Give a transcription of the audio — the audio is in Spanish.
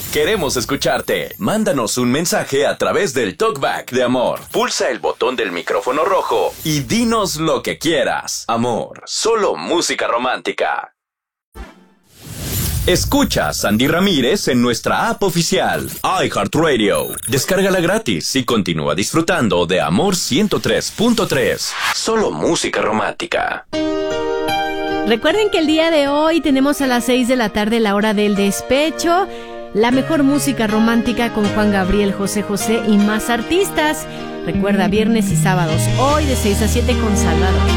Queremos escucharte. Mándanos un mensaje a través del TalkBack de Amor. Pulsa el botón del micrófono rojo y dinos lo que quieras. Amor, solo música romántica. Escucha a Sandy Ramírez en nuestra app oficial, iHeartRadio. Descárgala gratis y continúa disfrutando de Amor 103.3. Solo música romántica. Recuerden que el día de hoy tenemos a las 6 de la tarde la hora del despecho. La mejor música romántica con Juan Gabriel, José José y más artistas. Recuerda, viernes y sábados, hoy de 6 a 7 con Salvador.